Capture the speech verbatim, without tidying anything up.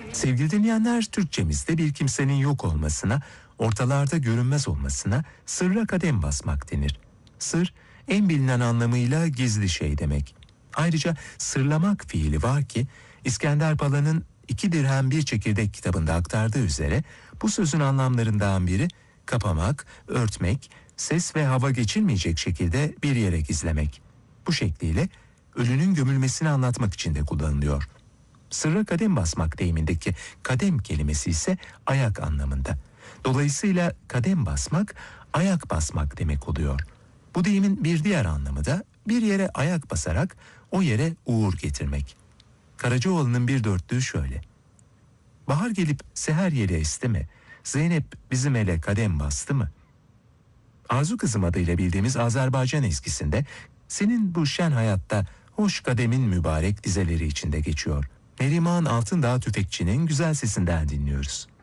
Sevgili dinleyenler, Türkçemizde bir kimsenin yok olmasına, ortalarda görünmez olmasına sırra kadem basmak denir. Sır, en bilinen anlamıyla gizli şey demek. Ayrıca sırlamak fiili var ki, İskender Pala'nın İki Dirhem Bir Çekirdek kitabında aktardığı üzere bu sözün anlamlarından biri kapamak, örtmek, ses ve hava geçilmeyecek şekilde bir yere gizlemek. Bu şekliyle ölünün gömülmesini anlatmak için de kullanılıyor. Sırra kadem basmak deyimindeki kadem kelimesi ise ayak anlamında. Dolayısıyla kadem basmak, ayak basmak demek oluyor. Bu deyimin bir diğer anlamı da bir yere ayak basarak o yere uğur getirmek. Karacaoğlan'ın bir dörtlüğü şöyle: bahar gelip seher yeli esti mi? Zeynep bizim ele kadem bastı mı? Arzu Kızım adıyla bildiğimiz Azerbaycan ezgisinde senin bu şen hayatta hoş kademin mübarek dizeleri içinde geçiyor. Neriman Altındağ Tüfekçi'nin güzel sesinden dinliyoruz.